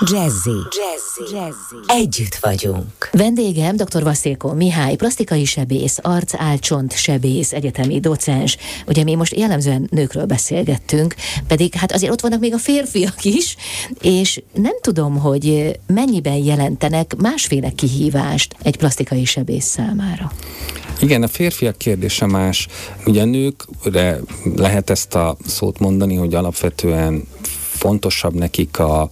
Jazzy. Együtt vagyunk. Vendégem dr. Vasilko Mihály, plastikai sebész, arc-álcsont-sebész, egyetemi docens. Ugye mi most jellemzően nőkről beszélgettünk, pedig hát azért ott vannak még a férfiak is, és nem tudom, hogy mennyiben jelentenek másféle kihívást egy plastikai sebész számára. Igen, a férfiak kérdése más. Ugye a nőkre lehet ezt a szót mondani, hogy alapvetően fontosabb nekik a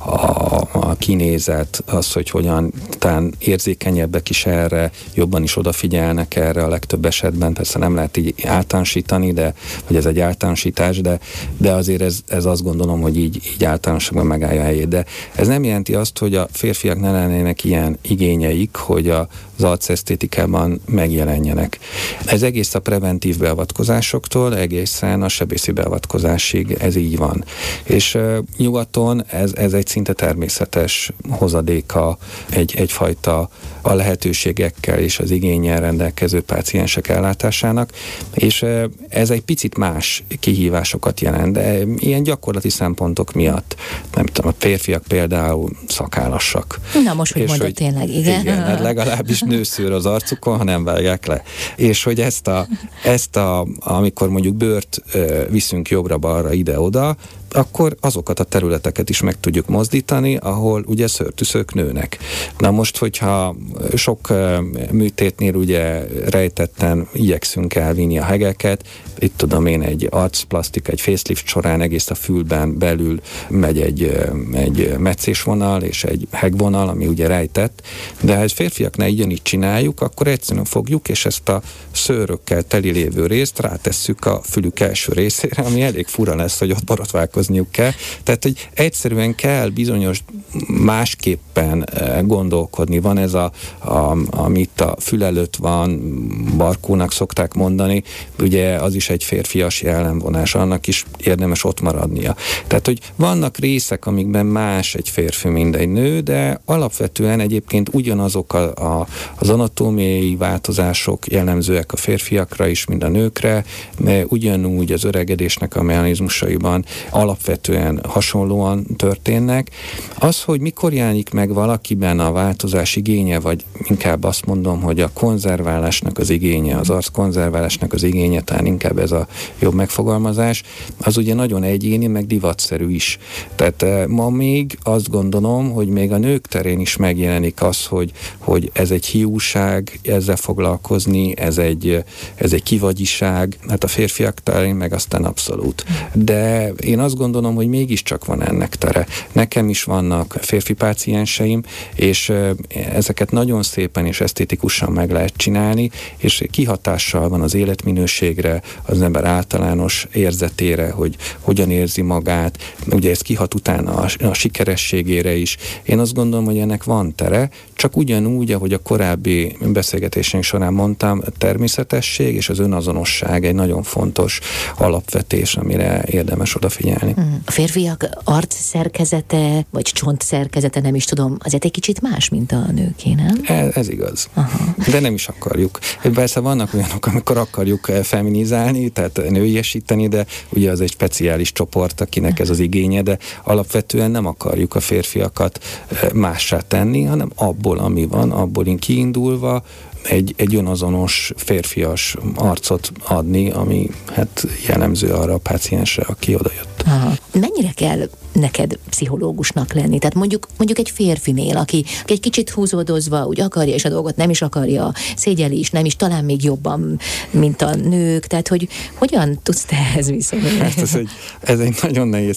kinézet, az, hogy hogyan talán érzékenyebbek is erre, jobban is odafigyelnek erre a legtöbb esetben. Persze nem lehet így általánosítani, vagy ez egy általánosítás, de azért ez azt gondolom, hogy így általánosabban megállja a helyét. De ez nem jelenti azt, hogy a férfiak ne lennének ilyen igényeik, hogy az arcesztétikában megjelenjenek. Ez egész a preventív beavatkozásoktól, egészen a sebészi beavatkozásig ez így van. És nyugaton ez egy szinte természetes hozadéka egyfajta a lehetőségekkel és az igénnyel rendelkező páciensek ellátásának, és ez egy picit más kihívásokat jelent, de ilyen gyakorlati szempontok miatt, nem tudom, a férfiak például szakállassak. Na most, hogy mondod, tényleg, igen. Igen, hát legalábbis nőszőr az arcukon, ha nem vágják le. És hogy ezt amikor mondjuk bőrt viszünk jobbra-balra ide-oda, akkor azokat a területeket is meg tudjuk mozdítani, ahol ugye szőrtűszők nőnek. Na most, hogyha sok műtétnél ugye rejtetten igyekszünk elvinni a hegeket, itt tudom én, egy arcplasztika, egy facelift során egész a fülben belül megy egy meccésvonal és egy hegvonal, ami ugye rejtett, de ha egy férfiaknál így csináljuk, akkor egyszerűen fogjuk, és ezt a szőrökkel teli lévő részt rátesszük a fülük első részére, ami elég fura lesz, hogy ott borotválkozniuk kell. Tehát, hogy egyszerűen kell bizonyos másképpen gondolkodni. Van ez amit a fül előtt van, barkónak szokták mondani, ugye az is egy férfias jellemvonás, annak is érdemes ott maradnia. Tehát, hogy vannak részek, amikben más egy férfi, mint egy nő, de alapvetően egyébként ugyanazok az anatómiai változások jellemzőek a férfiakra is, mint a nőkre, ugyanúgy az öregedésnek a mechanizmusaiban alapvetően hasonlóan történnek. Az, hogy mikor jelenik meg valakiben a változás igénye, vagy inkább azt mondom, hogy a konzerválásnak az igénye, az arc konzerválásnak az igénye, talán inkább ez a jobb megfogalmazás, az ugye nagyon egyéni, meg divatszerű is. Tehát ma még azt gondolom, hogy még a nők terén is megjelenik az, hogy ez egy hiúság, ezzel foglalkozni, ez egy kivagyiság, hát a férfiak terén meg aztán abszolút. De én azt gondolom, hogy mégiscsak van ennek tere. Nekem is vannak férfi pácienseim, és ezeket nagyon szépen és esztétikusan meg lehet csinálni, és kihatással van az életminőségre, az ember általános érzetére, hogy hogyan érzi magát, ugye ez kihat utána a sikerességére is. Én azt gondolom, hogy ennek van tere, csak ugyanúgy, ahogy a korábbi beszélgetéseink során mondtam, a természetesség és az önazonosság egy nagyon fontos alapvetés, amire érdemes odafigyelni. A férfiak arcszerkezete, vagy csontszerkezete, nem is tudom, azért egy kicsit más, mint a nőké, nem? Ez igaz. Aha. De nem is akarjuk. Persze vannak olyanok, amikor akarjuk feminizálni, tehát nőiesíteni, de ugye az egy speciális csoport, akinek ez az igénye, de alapvetően nem akarjuk a férfiakat mássá tenni, hanem abból, ami van, abból kiindulva egy önazonos férfias arcot adni, ami hát jellemző arra a páciensre, aki odajött. Aha. Mennyire kell neked pszichológusnak lenni? Tehát mondjuk egy férfinél, aki egy kicsit húzódozva úgy akarja, és a dolgot nem is akarja, szégyeli is, nem is, talán még jobban, mint a nők, tehát hogy hogyan tudsz te ehhez viszonyulni? Ez egy nagyon nehéz